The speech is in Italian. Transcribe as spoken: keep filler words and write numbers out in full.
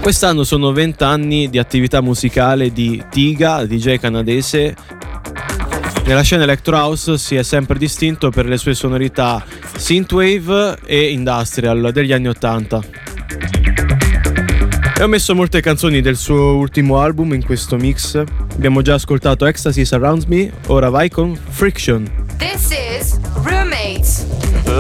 Quest'anno sono venti anni di attività musicale di Tiga, D J canadese. Nella scena Electro House si è sempre distinto per le sue sonorità synthwave e industrial degli anni ottanta. E ho messo molte canzoni del suo ultimo album in questo mix. Abbiamo già ascoltato Ecstasy Surrounds Me, ora vai con Friction. This is